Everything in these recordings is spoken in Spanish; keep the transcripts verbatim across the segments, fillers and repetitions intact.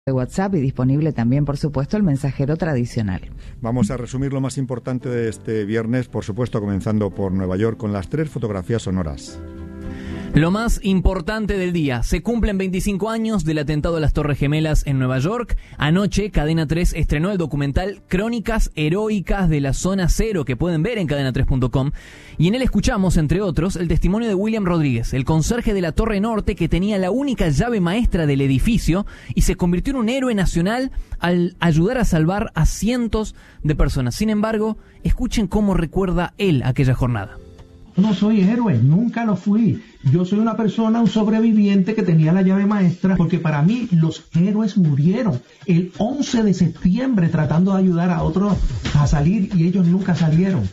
de WhatsApp y disponible también, por supuesto, el mensajero tradicional. Vamos a resumir lo más importante de este viernes, por supuesto, comenzando por Nueva York con las tres fotografías sonoras. Lo más importante del día, se cumplen veinticinco años del atentado a las Torres Gemelas en Nueva York. Anoche, Cadena tres estrenó el documental Crónicas Heroicas de la Zona Cero, que pueden ver en cadena tres punto com. Y en él escuchamos, entre otros, el testimonio de William Rodríguez, el conserje de la Torre Norte que tenía la única llave maestra del edificio y se convirtió en un héroe nacional al ayudar a salvar a cientos de personas. Sin embargo, escuchen cómo recuerda él aquella jornada. No soy héroe, nunca lo fui. Yo soy una persona, un sobreviviente que tenía la llave maestra, porque para mí los héroes murieron el once de septiembre tratando de ayudar a otros a salir y ellos nunca salieron.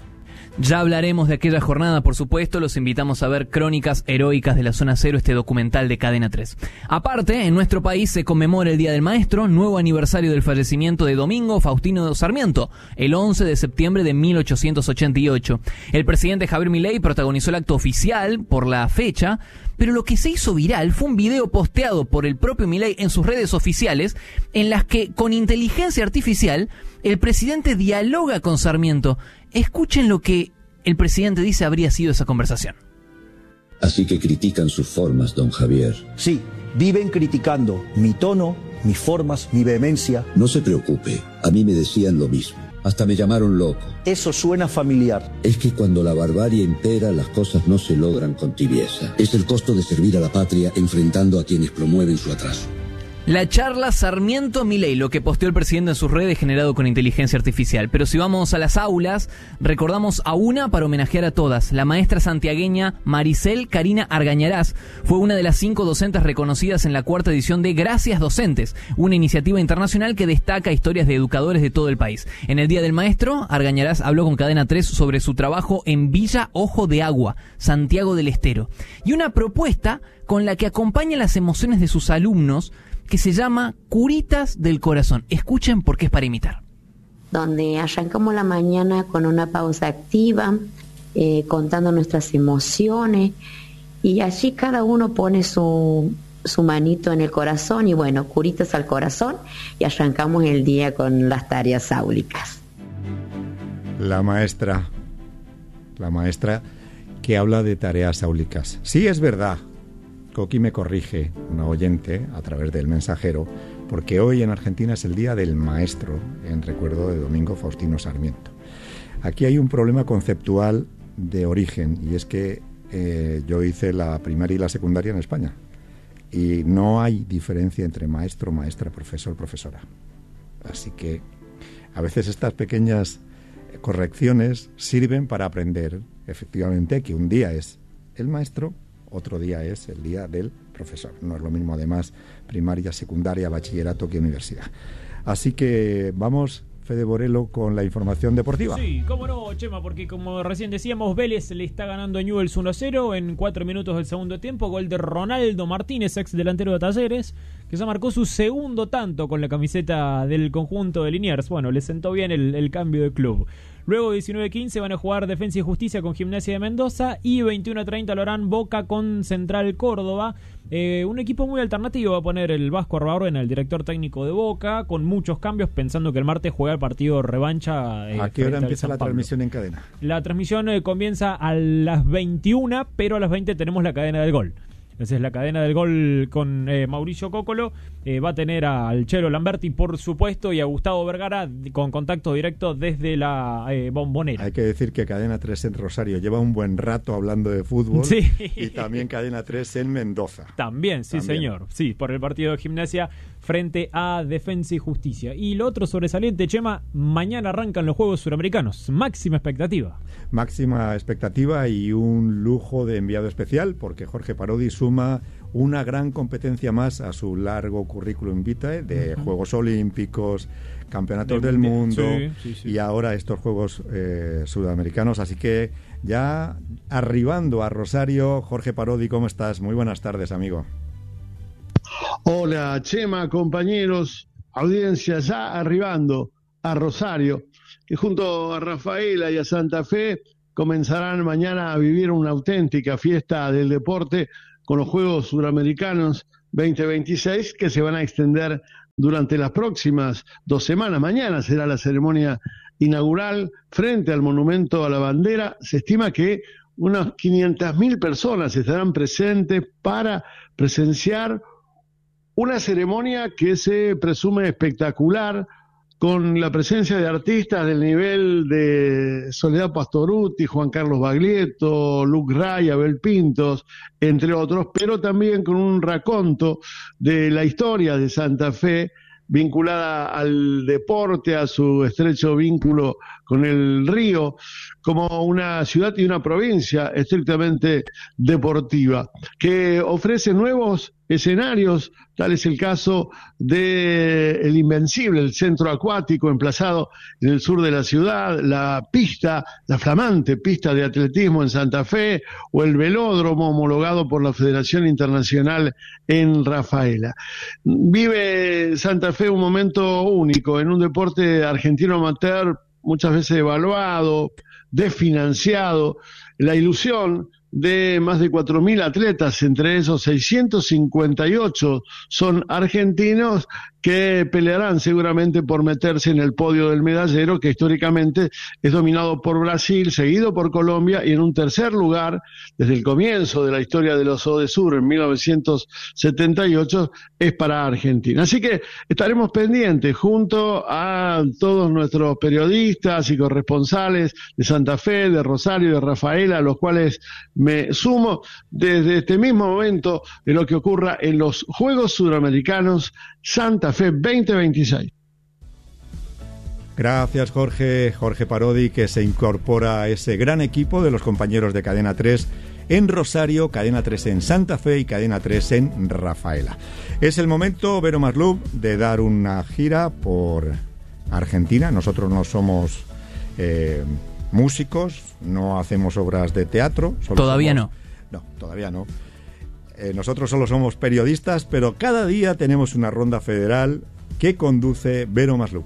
Ya hablaremos de aquella jornada, por supuesto. Los invitamos a ver Crónicas Heroicas de la Zona Cero, este documental de Cadena tres. Aparte, en nuestro país se conmemora el Día del Maestro, nuevo aniversario del fallecimiento de Domingo Faustino Sarmiento, el once de septiembre de mil ochocientos ochenta y ocho. El presidente Javier Milei protagonizó el acto oficial por la fecha, pero lo que se hizo viral fue un video posteado por el propio Milei en sus redes oficiales, en las que, con inteligencia artificial, el presidente dialoga con Sarmiento. Escuchen lo que el presidente dice habría sido esa conversación. Así que critican sus formas, don Javier. Sí, viven criticando mi tono, mis formas, mi vehemencia. No se preocupe, a mí me decían lo mismo. Hasta me llamaron loco. Eso suena familiar. Es que cuando la barbarie impera, las cosas no se logran con tibieza. Es el costo de servir a la patria enfrentando a quienes promueven su atraso. La charla Sarmiento-Milei, lo que posteó el presidente en sus redes, generado con inteligencia artificial. Pero si vamos a las aulas, recordamos a una para homenajear a todas. La maestra santiagueña Maricel Karina Argañarás fue una de las cinco docentes reconocidas en la cuarta edición de Gracias Docentes, una iniciativa internacional que destaca historias de educadores de todo el país. En el Día del Maestro, Argañarás habló con Cadena tres sobre su trabajo en Villa Ojo de Agua, Santiago del Estero, y una propuesta con la que acompaña las emociones de sus alumnos, que se llama Curitas del Corazón. Escuchen porque es para imitar. Donde arrancamos la mañana con una pausa activa, eh, contando nuestras emociones, y allí cada uno pone su, su manito en el corazón y bueno, curitas al corazón, y arrancamos el día con las tareas áulicas. La maestra, la maestra que habla de tareas áulicas. Sí, es verdad. Coqui me corrige, una oyente, a través del mensajero, porque hoy en Argentina es el Día del Maestro, en recuerdo de Domingo Faustino Sarmiento. Aquí hay un problema conceptual de origen, y es que eh, yo hice la primaria y la secundaria en España, y no hay diferencia entre maestro, maestra, profesor, profesora. Así que a veces estas pequeñas correcciones sirven para aprender, efectivamente, que un día es el maestro, otro día es el día del profesor. No es lo mismo, además, primaria, secundaria, bachillerato que universidad. Así que vamos, Fede Borello, con la información deportiva. Sí, cómo no, Chema, porque como recién decíamos, Vélez le está ganando a Newell's uno a cero en cuatro minutos del segundo tiempo. Gol de Ronaldo Martínez, ex delantero de Talleres, que ya marcó su segundo tanto con la camiseta del conjunto de Liniers. Bueno, le sentó bien el, el cambio de club. Luego diecinueve quince van a jugar Defensa y Justicia con Gimnasia de Mendoza, y veintiuno a treinta lo harán Boca con Central Córdoba. Eh, un equipo muy alternativo va a poner el Vasco Arbaurena, el director técnico de Boca, con muchos cambios, pensando que el martes juega el partido revancha. Eh, ¿A qué hora empieza la transmisión en cadena? La transmisión eh, comienza a las veintiuna, pero a las veinte tenemos la cadena del gol. Esa es la cadena del gol con eh, Mauricio Cócolo. Eh, va a tener al Chelo Lamberti, por supuesto, y a Gustavo Vergara con contacto directo desde la eh, Bombonera. Hay que decir que Cadena tres en Rosario lleva un buen rato hablando de fútbol. Sí. Y también Cadena tres en Mendoza. También, sí, también. Señor. Sí, por el partido de Gimnasia frente a Defensa y Justicia. Y lo otro sobresaliente, Chema, mañana arrancan los Juegos Suramericanos. Máxima expectativa. Máxima expectativa y un lujo de enviado especial, porque Jorge Parodi suma una gran competencia más a su largo currículum vitae de uh-huh. Juegos Olímpicos, Campeonatos de, del Mundo sí, sí, sí. y ahora estos Juegos eh, Sudamericanos. Así que ya arribando a Rosario, Jorge Parodi, ¿cómo estás? Muy buenas tardes, amigo. Hola, Chema, compañeros, audiencia, ya arribando a Rosario, que junto a Rafaela y a Santa Fe comenzarán mañana a vivir una auténtica fiesta del deporte con los Juegos Suramericanos veinte veintiséis, que se van a extender durante las próximas dos semanas. Mañana será la ceremonia inaugural frente al Monumento a la Bandera. Se estima que unas quinientas mil personas estarán presentes para presenciar una ceremonia que se presume espectacular, con la presencia de artistas del nivel de Soledad Pastorutti, Juan Carlos Baglietto, Luc Ray, Abel Pintos, entre otros, pero también con un raconto de la historia de Santa Fe, vinculada al deporte, a su estrecho vínculo con el río, como una ciudad y una provincia estrictamente deportiva, que ofrece nuevos escenarios. Tal es el caso de El Invencible, el centro acuático emplazado en el sur de la ciudad, la pista, la flamante pista de atletismo en Santa Fe, o el velódromo homologado por la Federación Internacional en Rafaela. Vive Santa Fe un momento único en un deporte argentino amateur muchas veces evaluado, desfinanciado, la ilusión de más de cuatro mil atletas, entre esos seiscientos cincuenta y ocho son argentinos, que pelearán seguramente por meterse en el podio del medallero, que históricamente es dominado por Brasil, seguido por Colombia, y en un tercer lugar, desde el comienzo de la historia de los ODESUR en mil novecientos setenta y ocho, es para Argentina. Así que estaremos pendientes junto a todos nuestros periodistas y corresponsales de Santa Fe, de Rosario, de Rafaela, a los cuales me sumo desde este mismo momento de lo que ocurra en los Juegos Suramericanos Santa Fe veinte veintiséis. Gracias, Jorge. Jorge Parodi, que se incorpora a ese gran equipo de los compañeros de Cadena tres en Rosario, Cadena tres en Santa Fe y Cadena tres en Rafaela. Es el momento, Vero Maslub, de dar una gira por Argentina. Nosotros no somos eh, músicos, no hacemos obras de teatro. Todavía somos... no. No, todavía no. Eh, nosotros solo somos periodistas, pero cada día tenemos una ronda federal que conduce Vero Maslub.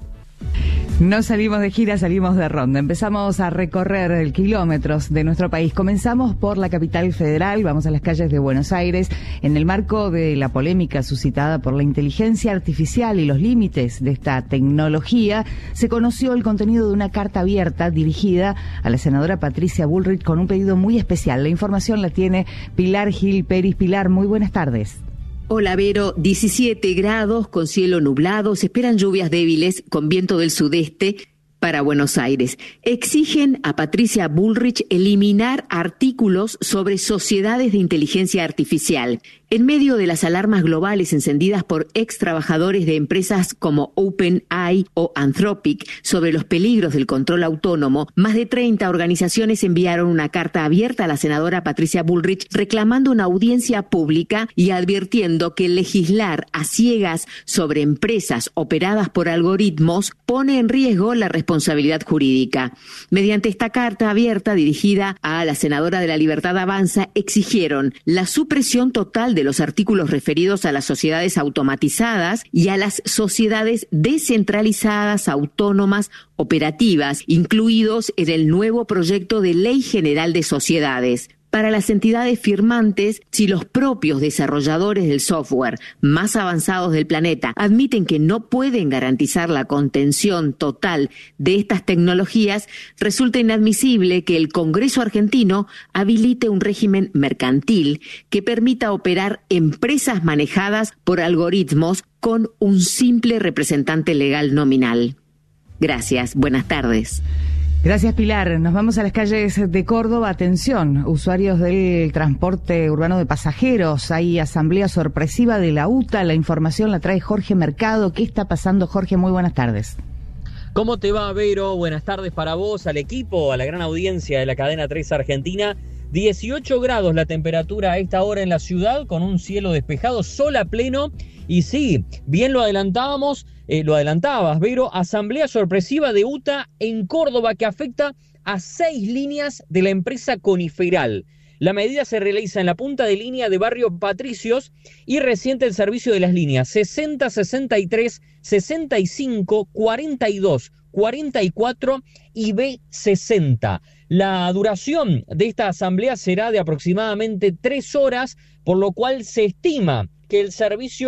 No salimos de gira, salimos de ronda. Empezamos a recorrer kilómetros de nuestro país. Comenzamos por la capital federal, vamos a las calles de Buenos Aires. En el marco de la polémica suscitada por la inteligencia artificial y los límites de esta tecnología, se conoció el contenido de una carta abierta dirigida a la senadora Patricia Bullrich con un pedido muy especial. La información la tiene Pilar Gil Peris. Pilar, muy buenas tardes. Hola, Vero. diecisiete grados con cielo nublado. Se esperan lluvias débiles con viento del sudeste para Buenos Aires. Exigen a Patricia Bullrich eliminar artículos sobre sociedades de inteligencia artificial. En medio de las alarmas globales encendidas por ex trabajadores de empresas como OpenAI o Anthropic sobre los peligros del control autónomo, más de treinta organizaciones enviaron una carta abierta a la senadora Patricia Bullrich reclamando una audiencia pública y advirtiendo que legislar a ciegas sobre empresas operadas por algoritmos pone en riesgo la responsabilidad jurídica. Mediante esta carta abierta dirigida a la senadora de la Libertad Avanza, exigieron la supresión total de los artículos referidos a las sociedades automatizadas y a las sociedades descentralizadas, autónomas, operativas, incluidos en el nuevo proyecto de Ley General de Sociedades. Para las entidades firmantes, si los propios desarrolladores del software más avanzados del planeta admiten que no pueden garantizar la contención total de estas tecnologías, resulta inadmisible que el Congreso argentino habilite un régimen mercantil que permita operar empresas manejadas por algoritmos con un simple representante legal nominal. Gracias. Buenas tardes. Gracias, Pilar. Nos vamos a las calles de Córdoba. Atención, usuarios del transporte urbano de pasajeros. Hay asamblea sorpresiva de la U T A. La información la trae Jorge Mercado. ¿Qué está pasando, Jorge? Muy buenas tardes. ¿Cómo te va, Vero? Buenas tardes para vos, al equipo, a la gran audiencia de la Cadena tres Argentina. dieciocho grados la temperatura a esta hora en la ciudad, con un cielo despejado, sol a pleno. Y sí, bien lo adelantábamos, eh, lo adelantabas, Vero, asamblea sorpresiva de U T A en Córdoba que afecta a seis líneas de la empresa Coniferal. La medida se realiza en la punta de línea de Barrio Patricios y resiente el servicio de las líneas sesenta, sesenta y tres, sesenta y cinco, cuarenta y dos, cuarenta y cuatro y B sesenta. La duración de esta asamblea será de aproximadamente tres horas, por lo cual se estima que el servicio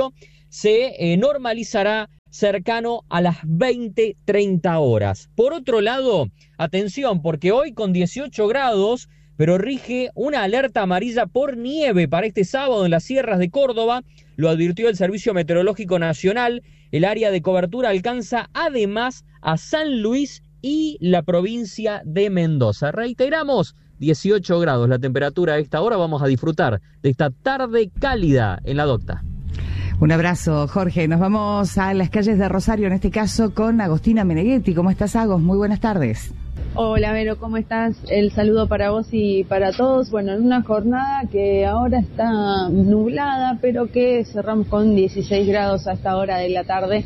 se eh, normalizará cercano a las veinte treinta horas. Por otro lado, atención, porque hoy con dieciocho grados, pero rige una alerta amarilla por nieve para este sábado en las sierras de Córdoba, lo advirtió el Servicio Meteorológico Nacional. El área de cobertura alcanza además a San Luis y la provincia de Mendoza. Reiteramos, dieciocho grados la temperatura a esta hora. Vamos a disfrutar de esta tarde cálida en la Docta. Un abrazo, Jorge. Nos vamos a las calles de Rosario, en este caso con Agostina Meneghetti. ¿Cómo estás, Agos? Muy buenas tardes. Hola, Vero, ¿cómo estás? El saludo para vos y para todos. Bueno, en una jornada que ahora está nublada, pero que cerramos con dieciséis grados a esta hora de la tarde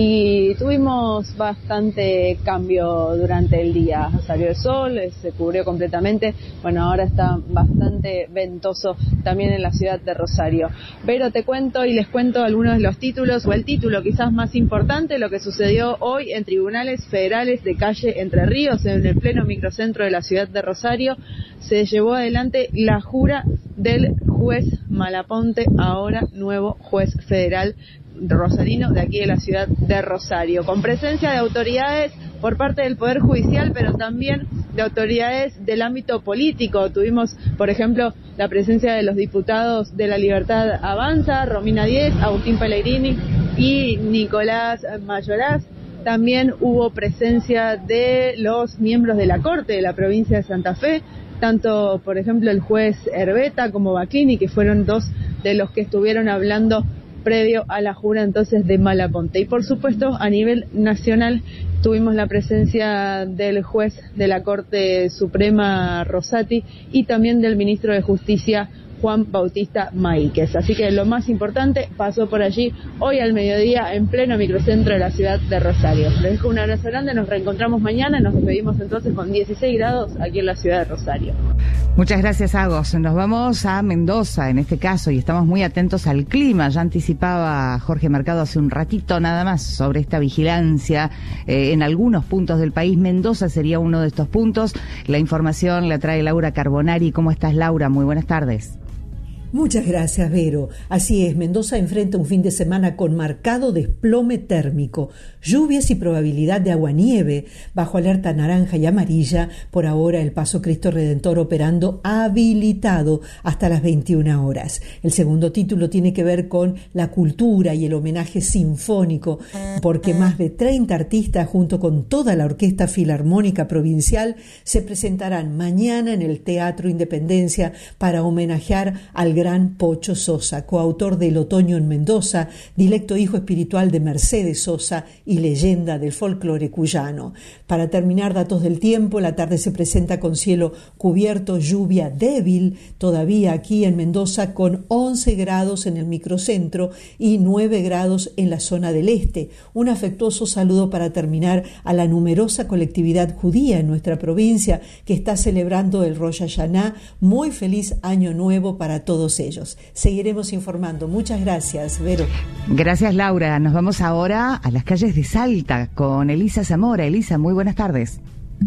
y tuvimos bastante cambio durante el día. Salió el sol, se cubrió completamente. Bueno, ahora está bastante ventoso también en la ciudad de Rosario. Pero te cuento y les cuento algunos de los títulos, o el título quizás más importante, lo que sucedió hoy en tribunales federales de calle Entre Ríos, en el pleno microcentro de la ciudad de Rosario. Se llevó adelante la jura del juez Malaponte, ahora nuevo juez federal rosarino de aquí de la ciudad de Rosario, con presencia de autoridades por parte del Poder Judicial, pero también de autoridades del ámbito político. Tuvimos, por ejemplo, la presencia de los diputados de La Libertad Avanza, Romina Díez, Agustín Pellegrini y Nicolás Mayoraz. También hubo presencia de los miembros de la Corte de la provincia de Santa Fe, tanto, por ejemplo, el juez Herbeta como Bacchini, que fueron dos de los que estuvieron hablando previo a la jura entonces de Malaponte. Y por supuesto, a nivel nacional, tuvimos la presencia del juez de la Corte Suprema Rosati y también del ministro de Justicia Juan Bautista Maíquez. Así que lo más importante pasó por allí hoy al mediodía en pleno microcentro de la ciudad de Rosario. Les dejo un abrazo grande, nos reencontramos mañana, nos despedimos entonces con dieciséis grados aquí en la ciudad de Rosario. Muchas gracias, Agos. Nos vamos a Mendoza en este caso y estamos muy atentos al clima. Ya anticipaba Jorge Mercado hace un ratito nada más sobre esta vigilancia eh, en algunos puntos del país. Mendoza sería uno de estos puntos. La información la trae Laura Carbonari. ¿Cómo estás, Laura? Muy buenas tardes. Muchas gracias, Vero. Así es, Mendoza enfrenta un fin de semana con marcado desplome térmico, lluvias y probabilidad de aguanieve, bajo alerta naranja y amarilla. Por ahora el Paso Cristo Redentor operando habilitado hasta las veintiuna horas. El segundo título tiene que ver con la cultura y el homenaje sinfónico, porque más de treinta artistas junto con toda la Orquesta Filarmónica Provincial se presentarán mañana en el Teatro Independencia para homenajear al gran Pocho Sosa, coautor del Otoño en Mendoza, directo hijo espiritual de Mercedes Sosa y leyenda del folclore cuyano. Para terminar, datos del tiempo: la tarde se presenta con cielo cubierto, lluvia débil todavía aquí en Mendoza, con once grados en el microcentro y nueve grados en la zona del este. Un afectuoso saludo para terminar a la numerosa colectividad judía en nuestra provincia que está celebrando el Rosh Hashanah. Muy feliz año nuevo para todos ellos. Seguiremos informando. Muchas gracias, Vero. Gracias, Laura. Nos vamos ahora a las calles de Salta con Elisa Zamora. Elisa, muy buenas tardes.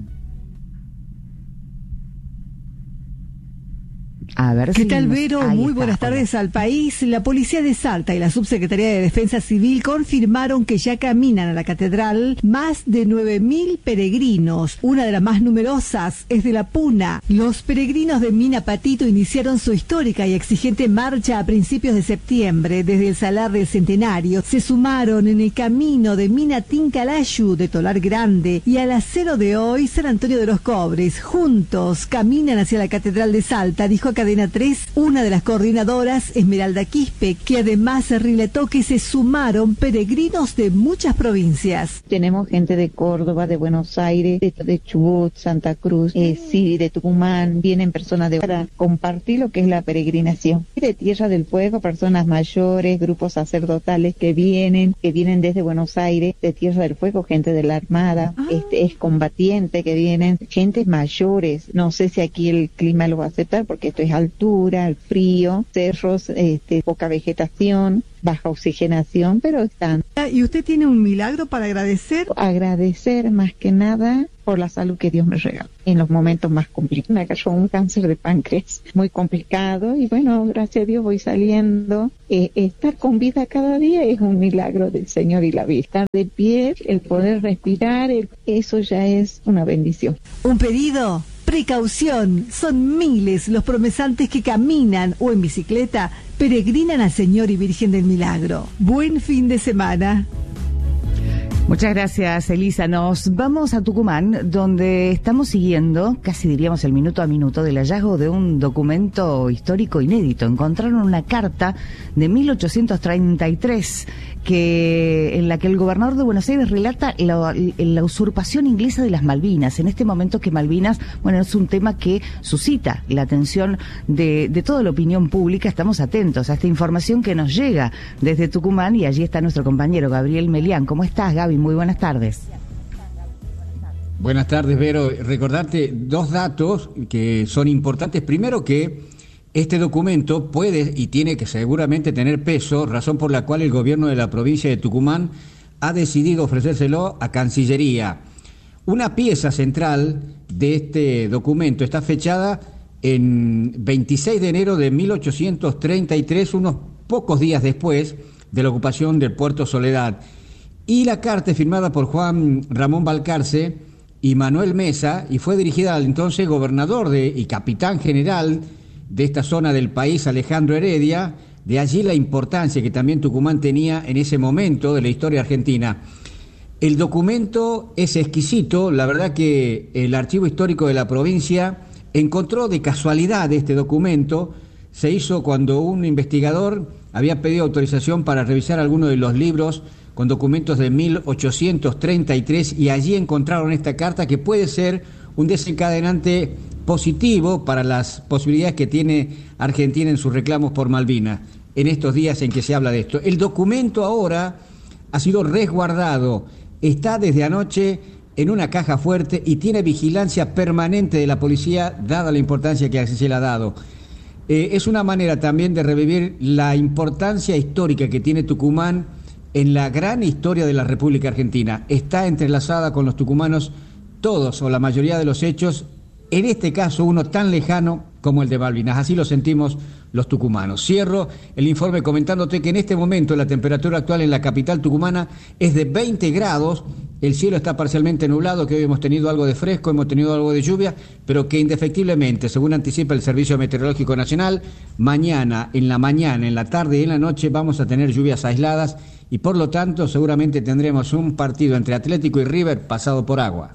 A ver, ¿qué tal, Vero? Ahí Muy está. buenas tardes al país. La Policía de Salta y la Subsecretaría de Defensa Civil confirmaron que ya caminan a la catedral más de nueve mil peregrinos. Una de las más numerosas es de La Puna. Los peregrinos de Mina Patito iniciaron su histórica y exigente marcha a principios de septiembre. Desde el Salar del Centenario se sumaron en el camino de Mina Tincalayu de Tolar Grande y al acero de hoy San Antonio de los Cobres. Juntos caminan hacia la catedral de Salta, dijo Cadena tres, una de las coordinadoras, Esmeralda Quispe, que además se relató que se sumaron peregrinos de muchas provincias. Tenemos gente de Córdoba, de Buenos Aires, de, de Chubut, Santa Cruz, eh, sí, de Tucumán, vienen personas de para compartir lo que es la peregrinación. De Tierra del Fuego, personas mayores, grupos sacerdotales que vienen, que vienen desde Buenos Aires, de Tierra del Fuego, gente de la Armada, ah. este es combatiente que vienen, gente mayores. No sé si aquí el clima lo va a aceptar porque esto es altura, el frío, cerros, este, poca vegetación, baja oxigenación, pero están. ¿Y usted tiene un milagro para agradecer? Agradecer más que nada por la salud que Dios me regaló en los momentos más complicados. Me agarró un cáncer de páncreas muy complicado y bueno, gracias a Dios voy saliendo. Eh, estar con vida cada día es un milagro del Señor y la vida. Estar de pie, el poder respirar, el, eso ya es una bendición. Un pedido, precaución, son miles los promesantes que caminan o en bicicleta peregrinan al Señor y Virgen del Milagro. Buen fin de semana. Muchas gracias, Elisa. Nos vamos a Tucumán, donde estamos siguiendo, casi diríamos el minuto a minuto, del hallazgo de un documento histórico inédito. Encontraron una carta de mil ochocientos treinta y tres que en la que el gobernador de Buenos Aires relata la, la usurpación inglesa de las Malvinas. En este momento que Malvinas, bueno, es un tema que suscita la atención de, de toda la opinión pública. Estamos atentos a esta información que nos llega desde Tucumán y allí está nuestro compañero Gabriel Melián. ¿Cómo estás, Gaby? Muy buenas tardes. Buenas tardes, Vero. Recordarte dos datos que son importantes. Primero, que este documento puede y tiene que seguramente tener peso, razón por la cual el gobierno de la provincia de Tucumán ha decidido ofrecérselo a Cancillería. Una pieza central de este documento está fechada en veintiséis de enero de mil ochocientos treinta y tres, unos pocos días después de la ocupación del Puerto Soledad. Y la carta es firmada por Juan Ramón Balcarce y Manuel Mesa y fue dirigida al entonces gobernador de, y capitán general de esta zona del país, Alejandro Heredia. De allí la importancia que también Tucumán tenía en ese momento de la historia argentina. El documento es exquisito, la verdad que el Archivo Histórico de la provincia encontró de casualidad este documento. Se hizo cuando un investigador había pedido autorización para revisar algunos de los libros con documentos de mil ochocientos treinta y tres y allí encontraron esta carta que puede ser un desencadenante positivo para las posibilidades que tiene Argentina en sus reclamos por Malvinas en estos días en que se habla de esto. El documento ahora ha sido resguardado, está desde anoche en una caja fuerte y tiene vigilancia permanente de la policía, dada la importancia que se le ha dado. Eh, es una manera también de revivir la importancia histórica que tiene Tucumán en la gran historia de la República Argentina. Está entrelazada con los tucumanos todos o la mayoría de los hechos, en este caso uno tan lejano como el de Malvinas. Así lo sentimos los tucumanos. Cierro el informe comentándote que en este momento la temperatura actual en la capital tucumana es de veinte grados, el cielo está parcialmente nublado, que hoy hemos tenido algo de fresco, hemos tenido algo de lluvia, pero que indefectiblemente, según anticipa el Servicio Meteorológico Nacional, mañana, en la mañana, en la tarde y en la noche vamos a tener lluvias aisladas y por lo tanto seguramente tendremos un partido entre Atlético y River pasado por agua.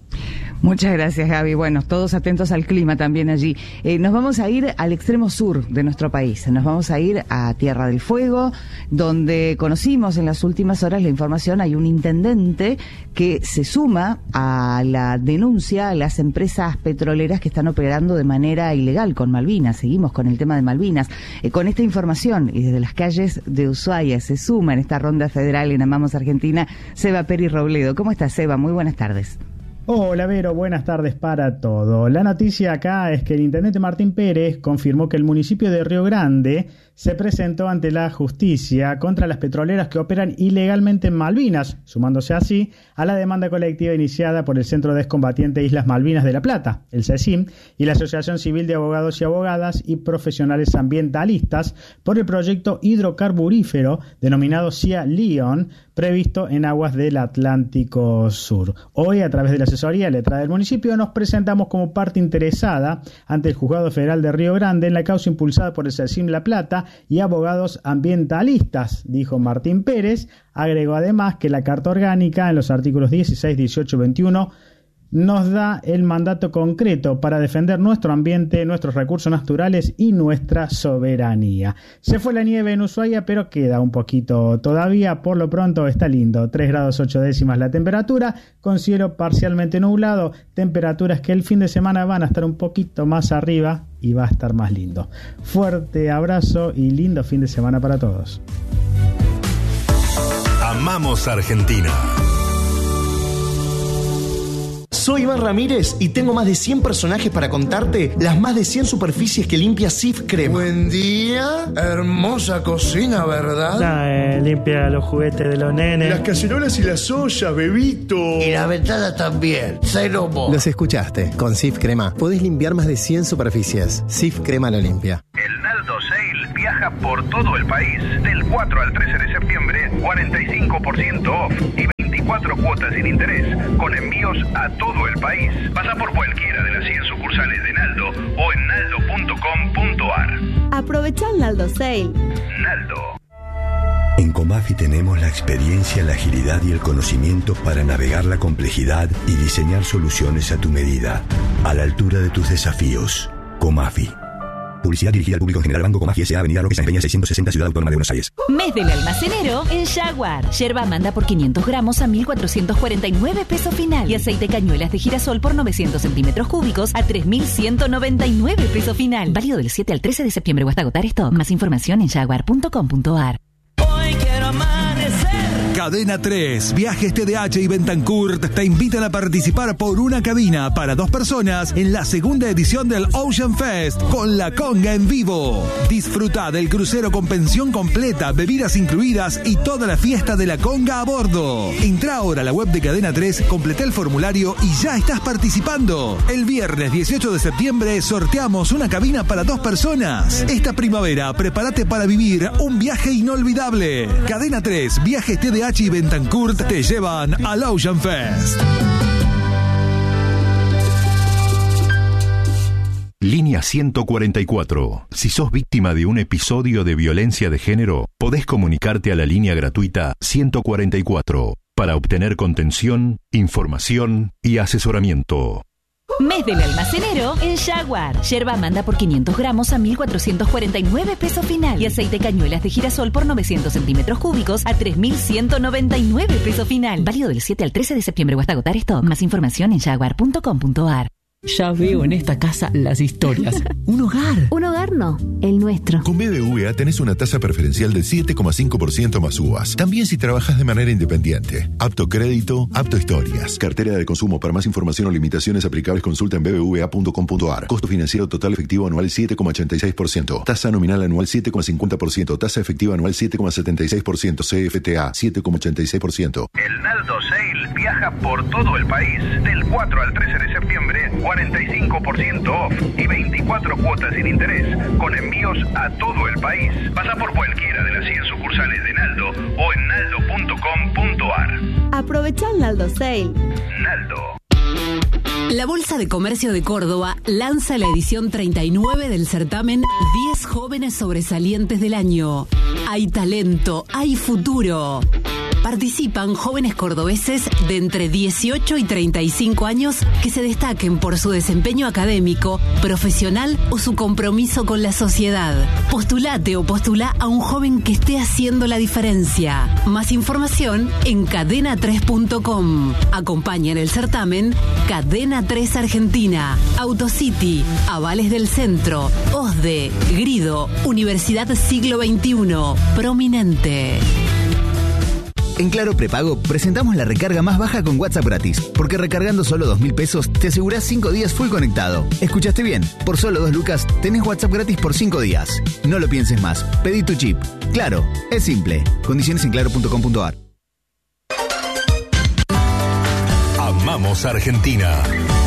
Muchas gracias, Gaby. Bueno, todos atentos al clima también allí. Eh, nos vamos a ir al extremo sur de nuestro país. Nos vamos a ir a Tierra del Fuego, donde conocimos en las últimas horas la información. Hay un intendente que se suma a la denuncia a las empresas petroleras que están operando de manera ilegal con Malvinas. Seguimos con el tema de Malvinas. Eh, con esta información y desde las calles de Ushuaia se suma en esta ronda federal en Amamos Argentina, Seba Peri Robledo. ¿Cómo estás, Seba? Muy buenas tardes. Hola Vero, buenas tardes para todo. La noticia acá es que el intendente Martín Pérez confirmó que el municipio de Río Grande se presentó ante la justicia contra las petroleras que operan ilegalmente en Malvinas, sumándose así a la demanda colectiva iniciada por el Centro de Excombatiente Islas Malvinas de La Plata, el CECIM, y la Asociación Civil de Abogados y Abogadas y Profesionales Ambientalistas por el proyecto hidrocarburífero denominado Cia León, previsto en aguas del Atlántico Sur. Hoy, a través de la asesoría letrada del municipio, nos presentamos como parte interesada ante el Juzgado Federal de Río Grande en la causa impulsada por el CECIM La Plata y abogados ambientalistas, dijo Martín Pérez. Agregó además que la Carta Orgánica, en los artículos dieciséis, dieciocho, veintiuno, nos da el mandato concreto para defender nuestro ambiente, nuestros recursos naturales y nuestra soberanía. Se fue la nieve en Ushuaia, pero queda un poquito todavía. Por lo pronto está lindo, tres grados ocho décimas la temperatura, con cielo parcialmente nublado, temperaturas que el fin de semana van a estar un poquito más arriba y va a estar más lindo. Fuerte abrazo y lindo fin de semana para todos. Amamos Argentina. Soy Iván Ramírez y tengo más de cien personajes para contarte las más de cien superficies que limpia Cif Crema. Buen día, hermosa cocina, ¿verdad? No, eh, limpia los juguetes de los nenes. Las cacerolas y las ollas, bebito. Y la ventana también, cero mo. Los escuchaste, con Cif Crema podés limpiar más de cien superficies. Cif Crema lo limpia. El Naldo Sale viaja por todo el país. Del cuatro al trece de septiembre, cuarenta y cinco por ciento off y veinticuatro cuotas sin interés, con envíos a todo el país. Pasa por cualquiera de las cien sucursales de Naldo o en naldo punto com punto ar. Aprovecha el Naldo Sale. Naldo. En Comafi tenemos la experiencia, la agilidad y el conocimiento para navegar la complejidad y diseñar soluciones a tu medida, a la altura de tus desafíos. Comafi. Publicidad dirigida al público en general. Banco Comafi S A Avenida Roque Sáenz Peña seiscientos sesenta, Ciudad Autónoma de Buenos Aires. Mes del almacenero en Jaguar. Yerba Amanda por quinientos gramos a mil cuatrocientos cuarenta y nueve pesos final. Y aceite cañuelas de girasol por novecientos centímetros cúbicos a tres mil ciento noventa y nueve pesos final. Válido del siete al trece de septiembre o hasta agotar stock. Más información en jaguar punto com punto ar. Hoy quiero amanecer. Cadena tres, Viajes T D H y Bentancurt te invitan a participar por una cabina para dos personas en la segunda edición del Ocean Fest con la conga en vivo. Disfruta del crucero con pensión completa, bebidas incluidas y toda la fiesta de la conga a bordo. Entra ahora a la web de Cadena tres, completa el formulario y ya estás participando. El viernes dieciocho de septiembre sorteamos una cabina para dos personas. Esta primavera prepárate para vivir un viaje inolvidable. Cadena tres, Viajes T D H y Bentancurt te llevan al Ocean Fest. Línea ciento cuarenta y cuatro. Si sos víctima de un episodio de violencia de género, podés comunicarte a la línea gratuita ciento cuarenta y cuatro para obtener contención, información y asesoramiento. Mes del almacenero en Jaguar. Yerba Amanda por quinientos gramos a mil cuatrocientos cuarenta y nueve pesos final. Y aceite cañuelas de girasol por novecientos centímetros cúbicos a tres mil ciento noventa y nueve pesos final. Válido del siete al trece de septiembre o hasta agotar stock. Más información en jaguar punto com punto ar. Ya veo en esta casa las historias. Un hogar. Un hogar no, el nuestro. Con B B V A tenés una tasa preferencial del siete coma cinco por ciento más U V A S. También si trabajas de manera independiente. Apto crédito, apto historias. Cartera de consumo. Para más información o limitaciones aplicables consulta en b b v a punto com punto ar. Costo financiero total efectivo anual siete coma ochenta y seis por ciento. Tasa nominal anual siete coma cincuenta por ciento. Tasa efectiva anual siete coma setenta y seis por ciento. C F T A siete coma ochenta y seis por ciento. El Naldo Sale viaja por todo el país. Del cuatro al trece de septiembre, cuarenta y cinco por ciento off y veinticuatro cuotas sin interés, con envíos a todo el país. Pasa por cualquiera de las cien sucursales de Naldo o en naldo punto com punto ar. Aprovecha el Naldo Sale. Naldo. La Bolsa de Comercio de Córdoba lanza la edición treinta y nueve del certamen diez jóvenes sobresalientes del año. Hay talento, hay futuro. Participan jóvenes cordobeses de entre dieciocho y treinta y cinco años que se destaquen por su desempeño académico, profesional o su compromiso con la sociedad. Postulate o postula a un joven que esté haciendo la diferencia. Más información en cadena tres punto com. Acompaña en el certamen Cadena tres Argentina, Autocity, Avales del Centro, O S D E, Grido, Universidad Siglo veintiuno, Prominente. En Claro Prepago presentamos la recarga más baja con WhatsApp gratis, porque recargando solo dos mil pesos te asegurás cinco días full conectado. ¿Escuchaste bien? Por solo dos lucas tenés WhatsApp gratis por cinco días. No lo pienses más, pedí tu chip. Claro, es simple. Condiciones en claro punto com punto ar. Amamos Argentina.